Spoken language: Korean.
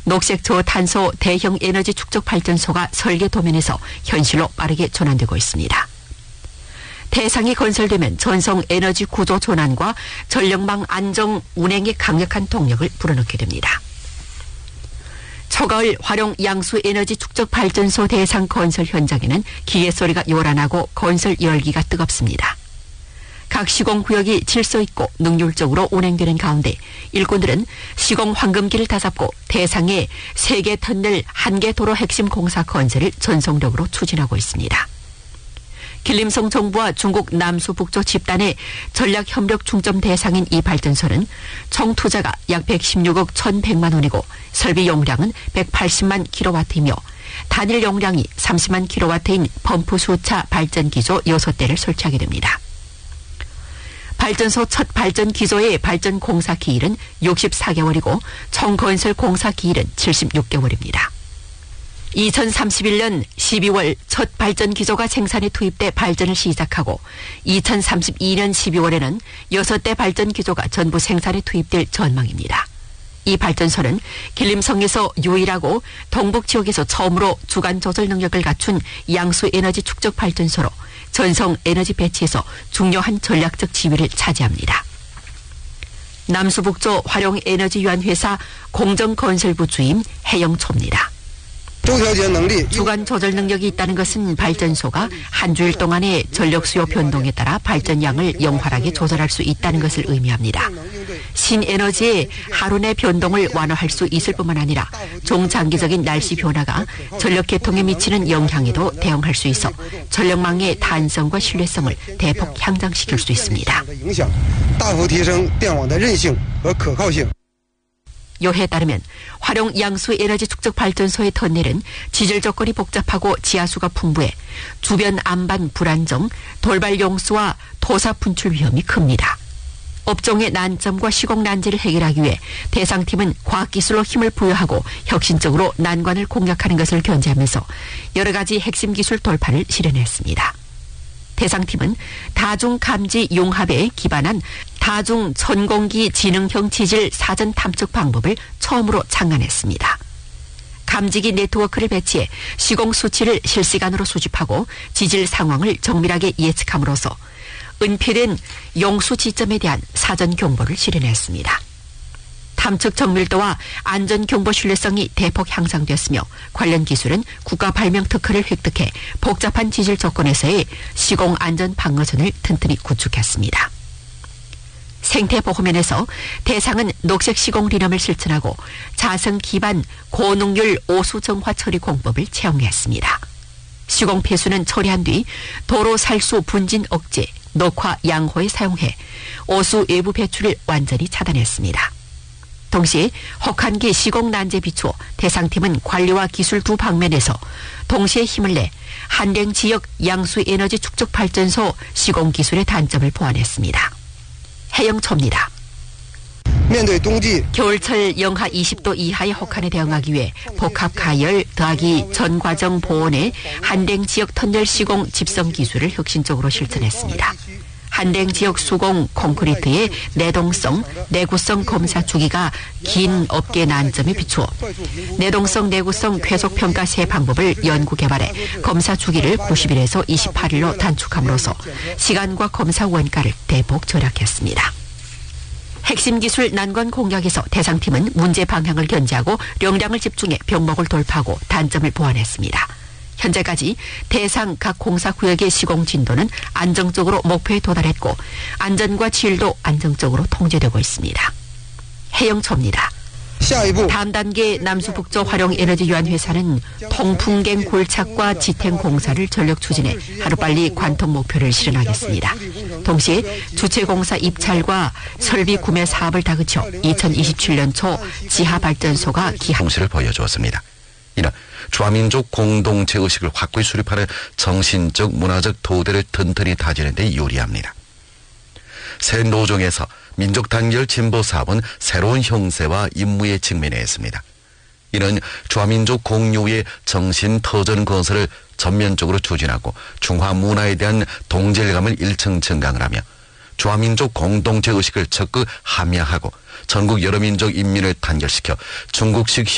녹색 저탄소 대형 에너지 축적 발전소가 설계 도면에서 현실로 빠르게 전환되고 있습니다. 대상이 건설되면 전성 에너지 구조 전환과 전력망 안정 운행에 강력한 동력을 불어넣게 됩니다. 초가을 활용 양수 에너지 축적 발전소 대상 건설 현장에는 기계 소리가 요란하고 건설 열기가 뜨겁습니다. 각 시공구역이 질서 있고 능률적으로 운행되는 가운데 일꾼들은 시공 황금기를 다잡고 대상의 3개 터널 1개 도로 핵심 공사 건설을 전속력으로 추진하고 있습니다. 길림성 정부와 중국 남수북조 집단의 전략협력 중점 대상인 이 발전소는 총 투자가 약 116억 1,100만 원이고 설비 용량은 180만 킬로와트이며 단일 용량이 30만 킬로와트인 펌프 수차 발전기조 6대를 설치하게 됩니다. 발전소 첫 발전 기조의 발전 공사 기일은 64개월이고 총 건설 공사 기일은 76개월입니다. 2031년 12월 첫 발전 기조가 생산에 투입돼 발전을 시작하고 2032년 12월에는 6대 발전 기조가 전부 생산에 투입될 전망입니다. 이 발전소는 길림성에서 유일하고 동북 지역에서 처음으로 주간 조절 능력을 갖춘 양수 에너지 축적 발전소로 전성 에너지 배치에서 중요한 전략적 지위를 차지합니다. 남수북조 활용에너지유한회사 공정건설부 주임 해영초입니다. 주간 조절 능력이 있다는 것은 발전소가 한 주일 동안의 전력 수요 변동에 따라 발전량을 영활하게 조절할 수 있다는 것을 의미합니다. 신에너지의 하루 내 변동을 완화할 수 있을 뿐만 아니라 중장기적인 날씨 변화가 전력 계통에 미치는 영향에도 대응할 수 있어 전력망의 탄성과 신뢰성을 대폭 향상시킬 수 있습니다. 요해에 따르면 활용 양수 에너지 축적 발전소의 터널은 지질 조건이 복잡하고 지하수가 풍부해 주변 안반 불안정, 돌발 용수와 토사 분출 위험이 큽니다. 업종의 난점과 시공 난제를 해결하기 위해 대상팀은 과학기술로 힘을 부여하고 혁신적으로 난관을 공략하는 것을 견제하면서 여러 가지 핵심 기술 돌파를 실현했습니다. 대상팀은 다중감지 융합에 기반한 다중천공기 지능형 지질 사전 탐측 방법을 처음으로 창안했습니다. 감지기 네트워크를 배치해 시공 수치를 실시간으로 수집하고 지질 상황을 정밀하게 예측함으로써 은폐된 용수 지점에 대한 사전 경보를 실현했습니다. 탐측 정밀도와 안전 경보 신뢰성이 대폭 향상됐으며 관련 기술은 국가 발명 특허를 획득해 복잡한 지질 조건에서의 시공 안전 방어선을 튼튼히 구축했습니다. 생태보호면에서 대상은 녹색 시공 리넘을 실천하고 자성 기반 고능률 오수 정화 처리 공법을 채용했습니다. 시공 폐수는 처리한 뒤 도로 살수 분진 억제, 녹화 양호에 사용해 오수 외부 배출을 완전히 차단했습니다. 동시에 혹한기 시공 난제 비추어 대상팀은 관리와 기술 두 방면에서 동시에 힘을 내 한랭 지역 양수 에너지 축적 발전소 시공 기술의 단점을 보완했습니다. 해영초입니다. 겨울철 영하 20도 이하의 혹한에 대응하기 위해 복합 가열 더하기 전 과정 보온의 한랭 지역 터널 시공 집성 기술을 혁신적으로 실천했습니다. 한랭 지역 수공 콘크리트의 내동성, 내구성 검사 주기가 긴 업계 난점에 비추어 내동성, 내구성 쾌속 평가 세 방법을 연구 개발해 검사 주기를 90일에서 28일로 단축함으로써 시간과 검사 원가를 대폭 절약했습니다. 핵심 기술 난관 공략에서 대상팀은 문제 방향을 견제하고 역량을 집중해 병목을 돌파하고 단점을 보완했습니다. 현재까지 대상 각 공사구역의 시공 진도는 안정적으로 목표에 도달했고 안전과 질도 안정적으로 통제되고 있습니다. 해영초입니다. 다음 단계 남수북조 활용에너지유한회사는 통풍갱 골착과 지탱 공사를 전력 추진해 하루빨리 관통 목표를 실현하겠습니다. 동시에 주체공사 입찰과 설비 구매 사업을 다그쳐 2027년 초 지하발전소가 기항시를 보여주었습니다. 이는 주화민족 공동체 의식을 확고히 수립하는 정신적 문화적 토대를 튼튼히 다지는 데 유리합니다. 새 노정에서 민족 단결 진보 사업은 새로운 형세와 임무에 직면해 있습니다. 이는 주화민족 공유의 정신 터전 건설을 전면적으로 추진하고 중화 문화에 대한 동질감을 일층 증강을 하며 주화민족 공동체 의식을 적극 함양하고 전국 여러 민족 인민을 단결시켜 중국식